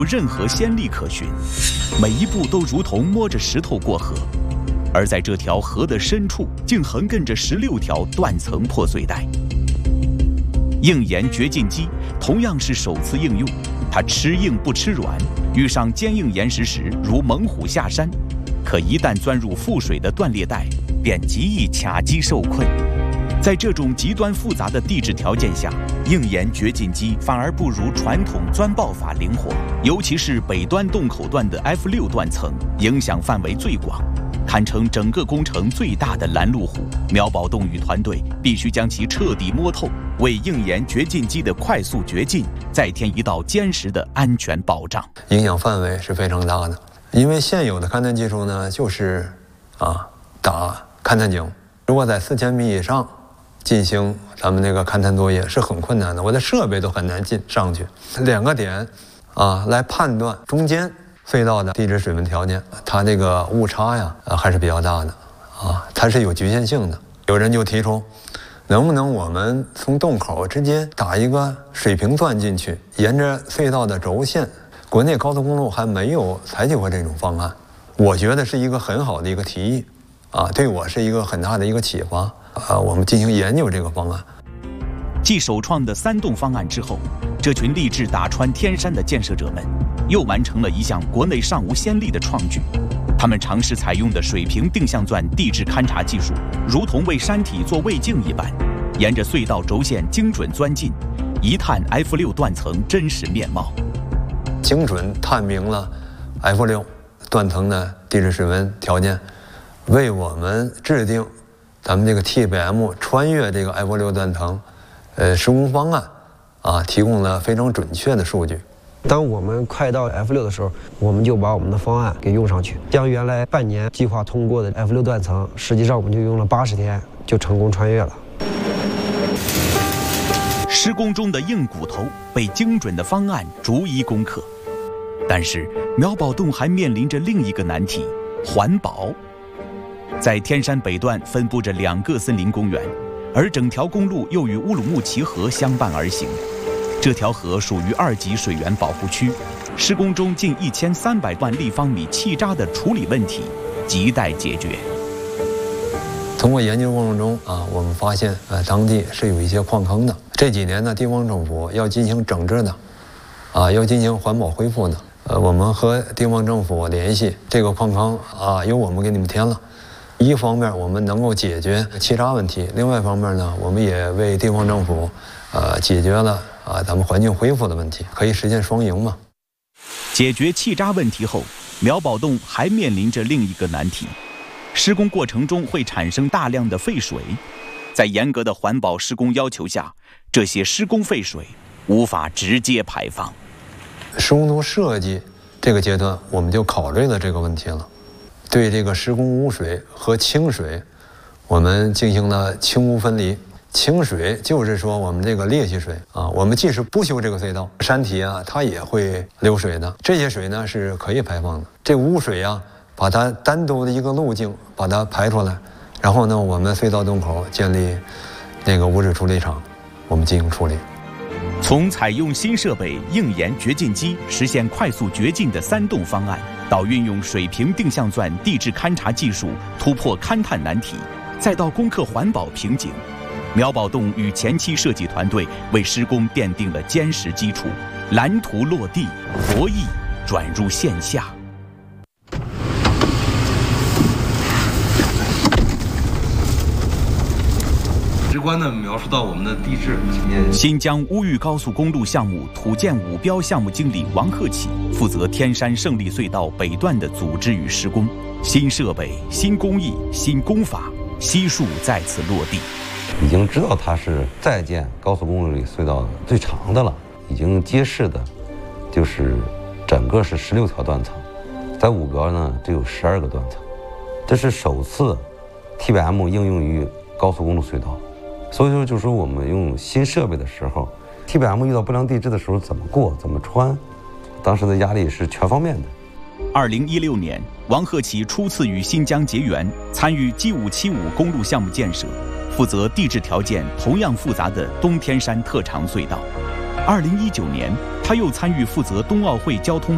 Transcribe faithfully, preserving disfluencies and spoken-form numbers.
任何先例可循，每一步都如同摸着石头过河。而在这条河的深处，竟横亘着十六条断层破碎带。硬岩掘进机同样是首次应用，它吃硬不吃软，遇上坚硬岩石时如猛虎下山，可一旦钻入覆水的断裂带，便极易卡机受困。在这种极端复杂的地质条件下，硬岩掘进机反而不如传统钻爆法灵活，尤其是北端洞口段的 F 六 断层，影响范围最广，堪称整个工程最大的拦路虎。苗宝栋与团队必须将其彻底摸透，为硬岩掘进机的快速掘进再添一道坚实的安全保障。 影响范围是非常大的，因为现有的勘探技术呢，就是啊打勘探井，如果在四千米以上进行咱们那个勘探作业是很困难的，我的设备都很难进上去。两个点啊来判断中间隧道的地质水文条件，它这个误差呀啊还是比较大的啊，它是有局限性的。有人就提出，能不能我们从洞口直接打一个水平钻进去，沿着隧道的轴线？国内高速公路还没有采取过这种方案，我觉得是一个很好的一个提议啊，对我是一个很大的一个启发。啊，我们进行研究这个方案。 继首创的三洞方案之后，这群立志打穿天山的建设者们，又完成了一项国内尚无先例的创举。他们尝试采用的水平定向钻地质勘察技术，如同为山体做胃镜一般，沿着隧道轴线精准钻进，一探 F 六 断层真实面貌， 精准探明了 F 六 断层的地质水文条件，为我们制定咱们这个 T B M 穿越这个 F 六 断层，呃，施工方案啊，提供了非常准确的数据。 当我们快到 F 六 的时候，我们就把我们的方案给用上去，将原来半年计划通过的 F 六 断层，实际上我们就用了八十天就成功穿越了。 施工中的硬骨头被精准的方案逐一攻克，但是苗宝栋还面临着另一个难题：环保。在天山北段分布着两个森林公园，而整条公路又与乌鲁木齐河相伴而行。这条河属于二级水源保护区，施工中近一千三百万立方米气渣的处理问题亟待解决。 通过研究过程中啊，我们发现呃当地是有一些矿坑的。这几年呢，地方政府要进行整治的，啊，要进行环保恢复的。呃，我们和地方政府联系，这个矿坑啊，由我们给你们填了。一方面我们能够解决气渣问题，另外一方面呢，我们也为地方政府呃解决了啊咱们环境恢复的问题，可以实现双赢嘛。 解决气渣问题后，苗宝栋还面临着另一个难题：施工过程中会产生大量的废水，在严格的环保施工要求下，这些施工废水无法直接排放。 施工图设计这个阶段，我们就考虑了这个问题了。对这个施工污水和清水，我们进行了清污分离。清水就是说我们这个裂隙水啊，我们即使不修这个隧道，山体啊它也会流水的，这些水呢是可以排放的。这污水啊，把它单独的一个路径把它排出来，然后呢，我们隧道洞口建立那个污水处理厂，我们进行处理。 从采用新设备硬岩掘进机实现快速掘进的三洞方案，到运用水平定向钻地质勘察技术突破勘探难题，再到攻克环保瓶颈，苗宝栋与前期设计团队为施工奠定了坚实基础，蓝图落地，博弈转入线下。 直观地描述到我们的地质。 新疆乌豫高速公路项目土建五标项目经理王鹤启负责天山胜利隧道北段的组织与施工，新设备、新工艺、新工法，悉数在此落地。 已经知道它是在建高速公路里隧道最长的了，已经揭示的，就是整个是十六条断层，在五标呢只有十二个断层，这是首次 T B M 应用于高速公路隧道。所以说，就是说我们用新设备的时候 ，T B M 遇到不良地质的时候怎么过、怎么穿，当时的压力是全方面的。 二零一六年，王鹤启初次与新疆结缘，参与 G 五七五公路项目建设，负责地质条件同样复杂的东天山特长隧道。二零一九年，他又参与负责冬奥会交通